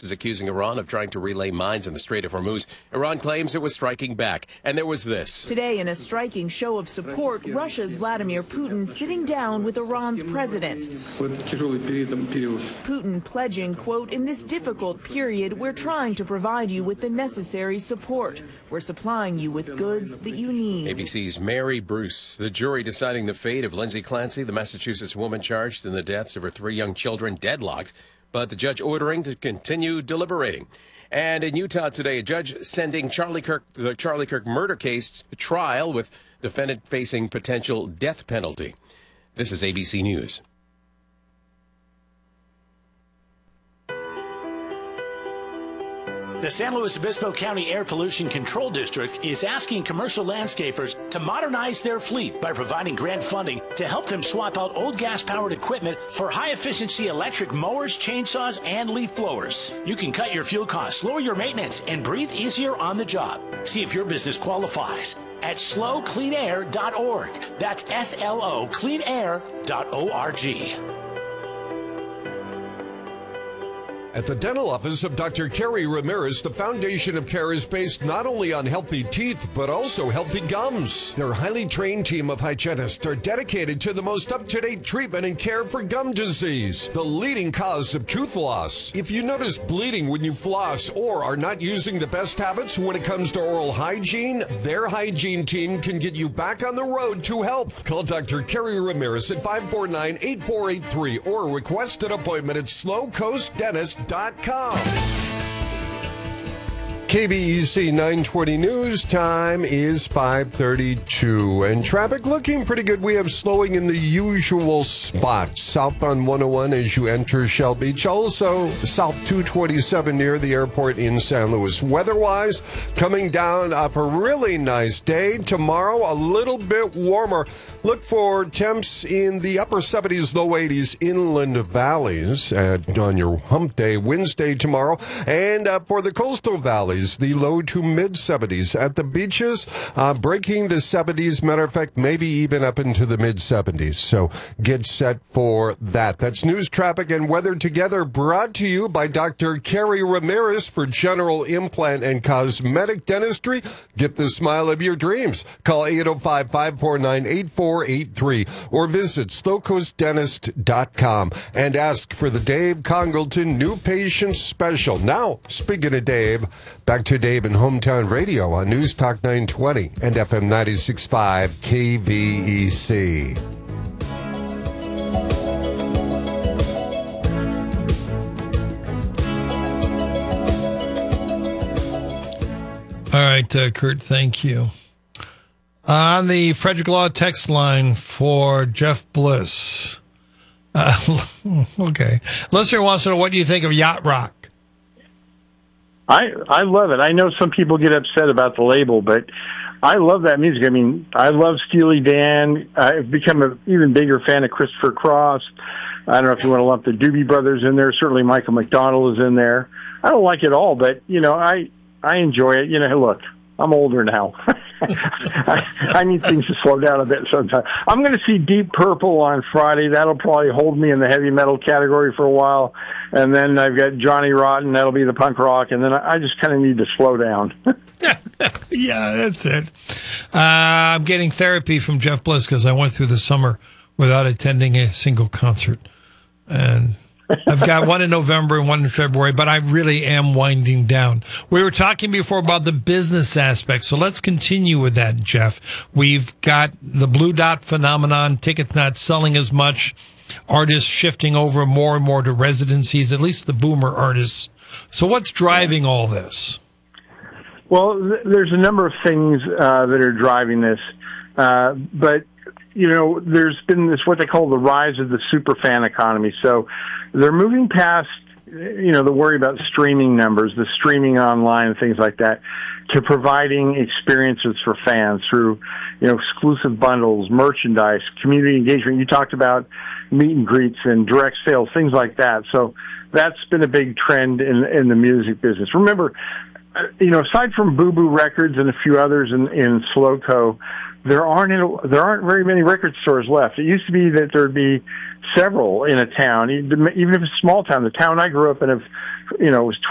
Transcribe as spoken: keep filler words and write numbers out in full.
U S is accusing Iran of trying to relay mines in the Strait of Hormuz. Iran claims it was striking back. And there was this. Today, in a striking show of support, Russia's Vladimir Putin sitting down with Iran's president. Putin pledging, quote, "In this difficult period, we're trying to provide you with the necessary support. We're supplying you with goods that you need." A B C's Mary Bruce. The jury deciding the fate of Lindsay Clancy, the Massachusetts woman charged in the deaths of her three young children, deadlocked, but the judge ordering to continue deliberating. And in Utah today, a judge sending Charlie Kirk, the Charlie Kirk murder case to trial with defendant facing potential death penalty. This is A B C News. The San Luis Obispo County Air Pollution Control District is asking commercial landscapers to modernize their fleet by providing grant funding to help them swap out old gas-powered equipment for high-efficiency electric mowers, chainsaws, and leaf blowers. You can cut your fuel costs, lower your maintenance, and breathe easier on the job. See if your business qualifies at slow clean air dot org. That's S L O clean air dot org. At the dental office of Doctor Kerry Ramirez, the foundation of care is based not only on healthy teeth, but also healthy gums. Their highly trained team of hygienists are dedicated to the most up-to-date treatment and care for gum disease, the leading cause of tooth loss. If you notice bleeding when you floss or are not using the best habits when it comes to oral hygiene, their hygiene team can get you back on the road to health. Call Doctor Kerry Ramirez at five four nine, eight four eight three or request an appointment at slow coast dentist dot com. K B E C nine twenty News time is five thirty-two, and traffic looking pretty good. We have slowing in the usual spots. Southbound one oh one as you enter Shell Beach. Also, South two twenty-seven near the airport in San Luis. Weather-wise, coming down off a really nice day. Tomorrow, a little bit warmer. Look for temps in the upper seventies, low eighties, inland valleys at, on your hump day, Wednesday tomorrow. And uh, for the coastal valleys, the low to mid seventies. At the beaches, uh, breaking the seventies. Matter of fact, maybe even up into the mid seventies. So get set for that. That's news, traffic, and weather together, brought to you by Doctor Kerry Ramirez for General Implant and Cosmetic Dentistry. Get the smile of your dreams. Call eight oh five, five four nine, eight four eight three or visit slow coast dentist dot com and ask for the Dave Congleton New Patient Special. Now, speaking of Dave, back to Dave and Hometown Radio on News Talk nine twenty and F M ninety-six point five K V E C. All right, uh, Kurt, thank you. On the Frederick Law text line for Jeff Bliss. Uh, okay. Listener wants to know, what do you think of Yacht Rock? I I love it. I know some people get upset about the label, but I love that music. I mean, I love Steely Dan. I've become an even bigger fan of Christopher Cross. I don't know if you want to lump the Doobie Brothers in there. Certainly Michael McDonald is in there. I don't like it all, but, you know, I, I enjoy it. You know, look, I'm older now. I, I need things to slow down a bit sometimes. I'm going to see Deep Purple on Friday. That'll probably hold me in the heavy metal category for a while. And then I've got Johnny Rotten. That'll be the punk rock. And then I, I just kind of need to slow down. Yeah, that's it. Uh, I'm getting therapy from Jeff Bliss because I went through the summer without attending a single concert. And I've got one in November and one in February, but I really am winding down. We were talking before about the business aspect, so let's continue with that, Jeff. We've got the Blue Dot phenomenon, tickets not selling as much, artists shifting over more and more to residencies, at least the boomer artists. So what's driving all this? Well, th- there's a number of things uh, that are driving this, uh, but you know, there's been this what they call the rise of the superfan economy. So they're moving past, you know, the worry about streaming numbers, the streaming online and things like that, to providing experiences for fans through, you know, exclusive bundles, merchandise, community engagement. You talked about meet and greets and direct sales, things like that. So that's been a big trend in in the music business. Remember, you know, aside from Boo Boo Records and a few others in, in Slowco, there aren't there aren't very many record stores left. It used to be that there'd be several in a town, even if it's a small town. The town I grew up in, if you know, was